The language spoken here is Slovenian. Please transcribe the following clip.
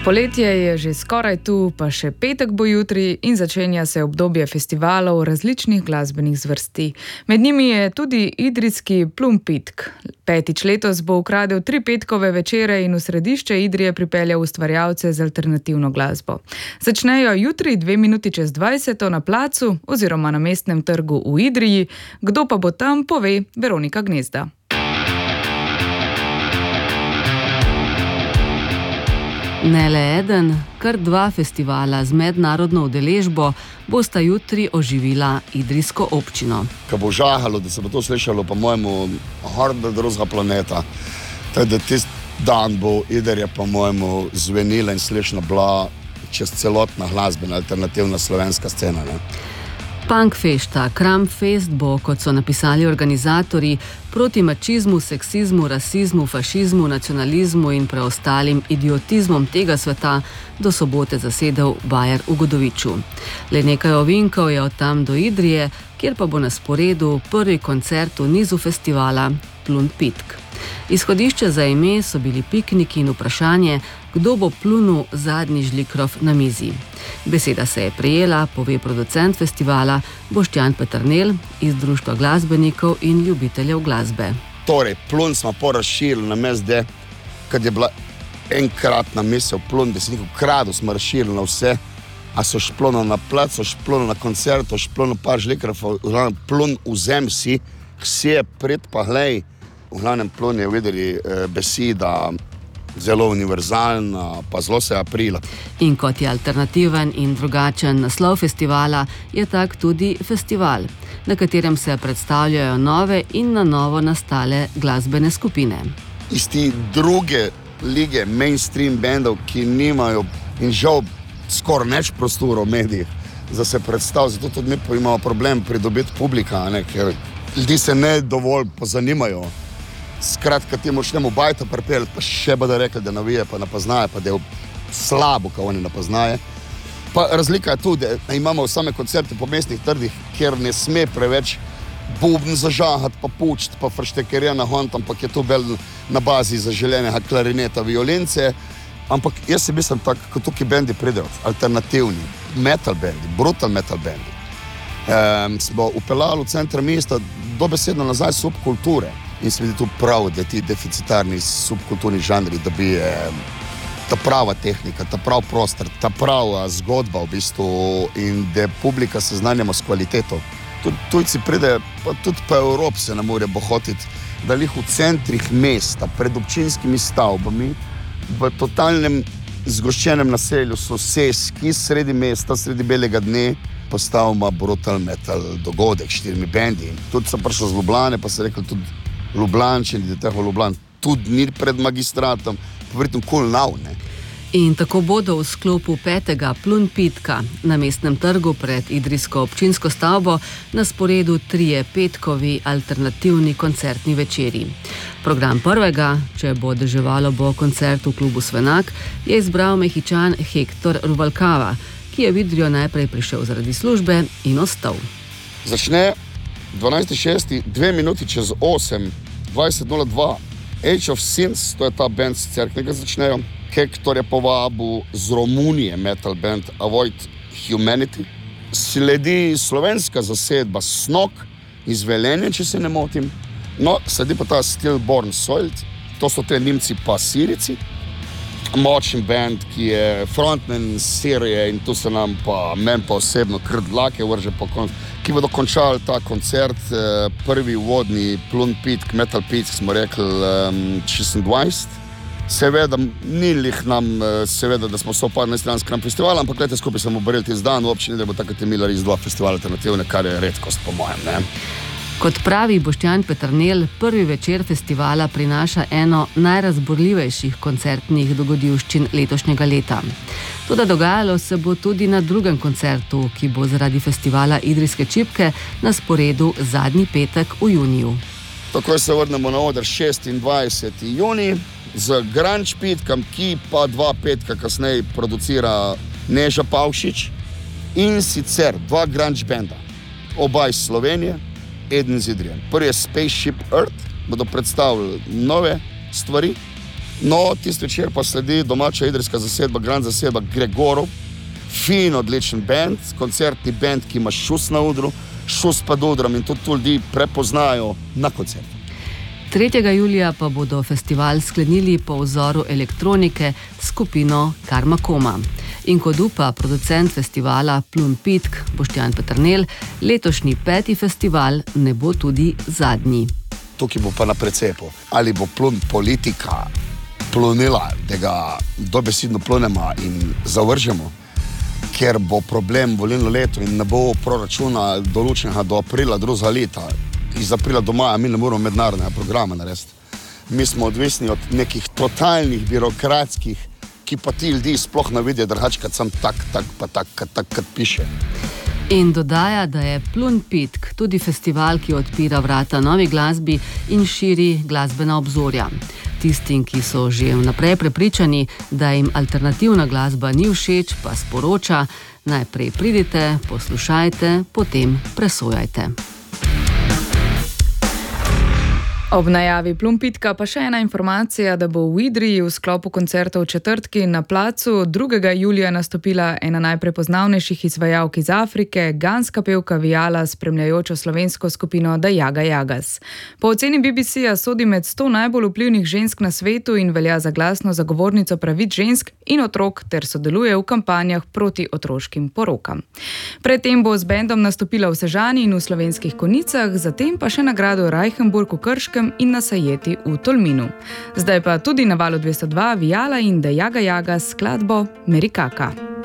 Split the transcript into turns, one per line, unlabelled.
Poletje je že skoraj tu, pa še petek bo jutri in začenja se obdobje festivalov različnih glasbenih zvrsti. Med njimi je tudi idrijski Plumpitk. 5. letos bo ukradel 3 petkove večere in v središče Idrije pripeljal ustvarjalce z alternativno glasbo. Začnejo jutri 2 minuti čez 20 na placu oziroma na mestnem trgu v Idriji. Kdo pa bo tam, pove Veronika Gnezda.
Ne le eden, kar 2 festivala z mednarodno udeležbo bosta jutri oživila idrijsko občino.
Ko bo žahalo, da se bo to slišalo po mojemu horda drugega planeta, da tisti dan bo Idrija po mojemu zvenila in slišna bila čez celotna glasbena alternativna slovenska scena. Ne?
Punkfešta, Kramfest bo, kot so napisali organizatorji, proti mačizmu, seksizmu, rasizmu, fašizmu, nacionalizmu in preostalim idiotizmom tega sveta do sobote zasedel Bajer v Godoviču. Le nekaj ovinkov je od tam do Idrije, kjer pa bo na sporedu prvi koncert v nizu festivala Plumpitk. Izhodišče za ime so bili pikniki in vprašanje, kdo bo plunil zadnji žlikrov na mizi. Beseda se je prijela, pove producent festivala Boštjan Peternel iz Društva glasbenikov in ljubiteljev glasbe.
Torej, plun smo porazširili na MSD, kad je bila enkratna misel plun, da se nekaj kradu smo razširili na vse, a so šplonil na plac, so šplonil na koncert, so šplonil par žlikrov, plun vzem si, vse je pred pa glej. V glavnem plun je videli beseda zelo univerzalna, pa zelo se aprila.
In kot je alternativen in drugačen naslov festivala, je tak tudi festival, na katerem se predstavljajo nove in na novo nastale glasbene skupine.
Iz te druge lige mainstream bandov, ki nimajo in žal skoraj neč prostora v medijih, za se predstaviti, zato tudi mi imamo problem pridobiti publika, ne, ker ljudi se ne dovolj pozanimajo. Skratka, ti moraš njemu bajta pripeljati, pa še pa da rekli, da navije, pa napoznaje, pa da je slabo, ko oni napoznaje. Pa razlika je tudi, da imamo same koncerte po mestnih trdih, kjer ne sme preveč bubn zažahati, pa pučiti, pa frštekerja na hont, ampak je to bolj na bazi zaželenega klarineta, violence. Ampak jaz si mislim tako, ko tukaj bendi pridejo, alternativni, metal bendi, brutal metal bendi. Smo upeljali v center mesta dobesedno nazaj subkulture. In se vidi tu prav, da ti deficitarni subkulturni žanri, da bi ta prava tehnika, ta prav prostor, ta prava zgodba v bistvu in da publika seznanjamo s kvaliteto. Tudi tujci pride, pa tudi pa Evropi se ne more bohotiti, da jih v centrih mesta, pred občinskimi stavbami, v totalnem zgoščenem naselju soseski, sredi mesta, sredi belega dne, postavimo brutal metal dogodek, 4 bendi. Tudi so prišli z Ljubljane, pa so rekli tudi Ljubljančani, da teh v Ljubljan tudi ni pred magistratom, pa verjetno cool now, ne.
In tako bodo v sklopu 5. Plumpitka na mestnem trgu pred idrijsko občinsko stavbo na sporedu 3 petkovi alternativni koncertni večeri. Program prvega, če bo deževalo, bo koncert v klubu Svenak, je izbral Mehičan Hektor Rubalcaba, ki je v Idrijo najprej prišel zaradi službe in ostal.
Začne 12.6, 2 minuti čez 8, 20.02, Age of Sins, to je ta band s Cerknega začnejo. Hektor je povabil z Romunije metal band Avoid Humanity. Sledi slovenska zasedba Snok iz Velenja, če se ne motim. No, sledi pa ta Stillborn Soiled, to so te Nimci pa Sirici. Močen band, ki je frontman Sirije in tu se nam pa, men pa osebno krdlake vrže po koncu, ki bodo končali ta koncert, prvi uvodni Plumpitk, Metal Pitk, smo rekli 26. Seveda, ni lih nam, seveda, da smo sopadli na Kram festival, ampak gledajte, skupaj smo borili tisti dan v občini, da bo takrat imeli res 2 festivala alternativne, kar je redkost po mojem, ne.
Kot pravi Boštjan Peternel, prvi večer festivala prinaša eno najrazburljivejših koncertnih dogodivščin letošnjega leta. Toda dogajalo se bo tudi na drugem koncertu, ki bo zaradi festivala Idrijske čipke na sporedu zadnji petek v juniju.
Takoj se vrnemo na oder 26. junij z grunge pitkom, ki pa 2 petka kasneje producira Neža Pavšič in sicer 2 grunge benda, oba iz Slovenije, eden z Idrijem. Prvi je Spaceship Earth, bodo predstavili nove stvari, No, tisti večer pa sledi domača idrijska zasedba, grand zasedba Gregorov, fin, odličen band, koncertni band, ki ima šus na udru, šus pod udrom in tudi ljudi prepoznajo na koncertu.
3. julija pa bodo festival sklenili po vzoru elektronike s skupino Karma Koma. In kot upa producent festivala Plum Pitk Boštjan Peternelj, letošnji 5. festival ne bo tudi zadnji.
Tukaj bo pa na precepu. Ali bo plun politika plunila, da ga dobesedno plunemo in zavržemo, ker bo problem volilno leto in ne bo proračuna določenega do aprila drugega leta. Iz aprila do maja mi ne moramo mednarodnega programa narediti. Mi smo odvisni od nekih totalnih birokratskih, ki pa ti ljudi sploh ne vidijo drugače, kad sam tak, kad piše.
In dodaja, da je Plum Pitk tudi festival, ki odpira vrata novi glasbi in širi glasbena obzorja. Tistim, ki so že vnaprej prepričani, da jim alternativna glasba ni všeč, pa sporoča, najprej pridite, poslušajte, potem presojajte.
Ob najavi Plum Pitka pa še ena informacija, da bo v Idriji v sklopu koncertov četrtki na placu 2. julija nastopila ena najprepoznavnejših izvajalk iz Afrike, ganska pevka Vijala, spremljajočo slovensko skupino The Jaga Jagas. Po oceni BBC-ja sodi med 100 najbolj vplivnih žensk na svetu in velja za glasno zagovornico pravic žensk in otrok ter sodeluje v kampanjah proti otroškim porokam. Predtem bo z bendom nastopila v Sežani in v Slovenskih Konjicah, zatem pa še na gradu Reichenburg v Krškem in na Sajeti v Tolminu. Zdaj pa tudi na Valu 202 Vijala in The Jaga Jagas skladbo Merikaka.